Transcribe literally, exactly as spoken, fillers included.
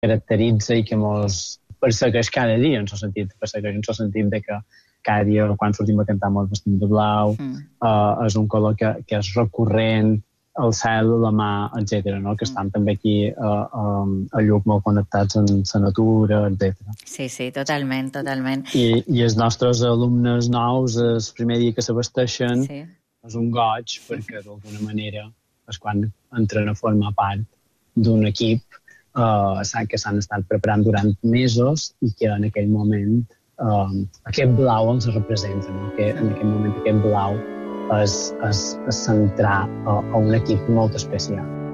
caracteritza i que mos persegueix cada dia, en el sentit, persegueix en el sentit de que cada dia quan sortim a cantar mos vestim de blau, mm. uh, és un color que, que és recurrent, el cel, la mà, etcètera, no? Que estan mm. també aquí uh, um, a Lluc molt connectats amb la natura, etcètera. Sí, sí, totalment, totalment. I, i els nostres alumnes nous, el primer dia que s'abasteixen, sí. és un goig, perquè d'alguna manera és quan entren a formar part d'un equip uh, que s'han estat preparant durant mesos i que en aquell moment uh, aquest blau els representa, no? Que en aquell moment aquest blau és, és, és centrar a, a un equip molt especial.